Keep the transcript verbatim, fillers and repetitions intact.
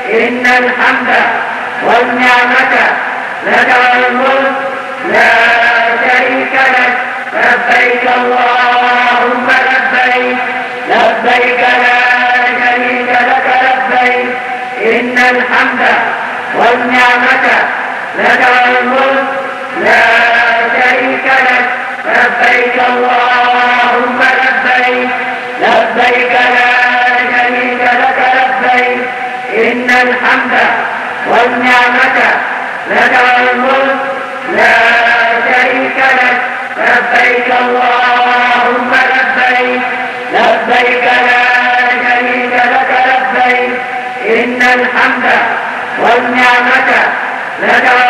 إن الحمد والنعمة لك والملك لا شريك لك. لبيك اللهم لبيك لبيك لا شريك لك لبيك. إن الحمد والنعمة لك والملك لا شريك لك. لبيك اللهم لبيك لبيك لا شريك لك لبيك. إن الحمد والنعمة لك والملك لا شريك لك. لبيك اللهم لبيك لبيك لا شريك لك لبيك. إن الحمد والنعمة لك